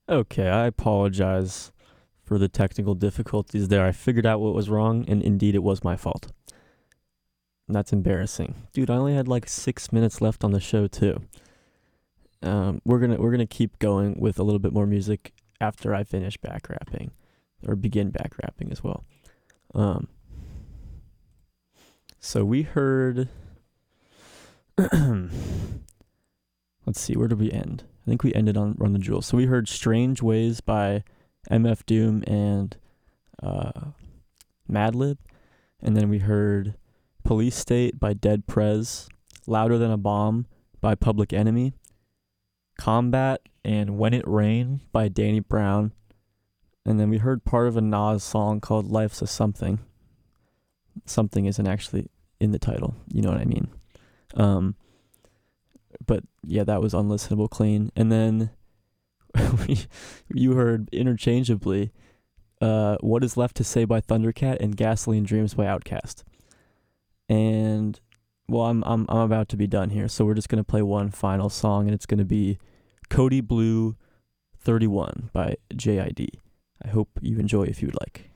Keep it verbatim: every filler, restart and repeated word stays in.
Okay, I apologize for the technical difficulties there. I figured out what was wrong, and indeed it was my fault. That's embarrassing, dude. I only had like six minutes left on the show too. Um, we're gonna we're gonna keep going with a little bit more music after I finish back rapping, or begin back rapping as well. Um, so we heard. Let's see, where did we end? I think we ended on Run the Jewels. So we heard "Strange Ways" by M F Doom and uh, Madlib, and then we heard "Police State" by Dead Prez, "Louder Than a Bomb" by Public Enemy, "Combat" and "When It Rain" by Danny Brown, and then we heard part of a Nas song called "Life's a Something." Something isn't actually in the title, you know what I mean. Um, but yeah, that was unlistenable clean. And then we, you heard interchangeably uh, "What Is Left to Say" by Thundercat and "Gasoline Dreams" by Outkast. And well, I'm I'm I'm about to be done here, so we're just gonna play one final song, and it's gonna be "Cody Blue thirty-one" by J I D. I hope you enjoy if you would like.